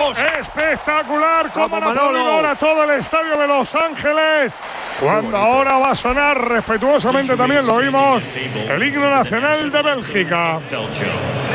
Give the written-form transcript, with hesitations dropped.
vamos. Espectacular, como a todo el estadio de Los Ángeles. Cuando ahora va a sonar respetuosamente, también lo oímos, el himno nacional de Bélgica.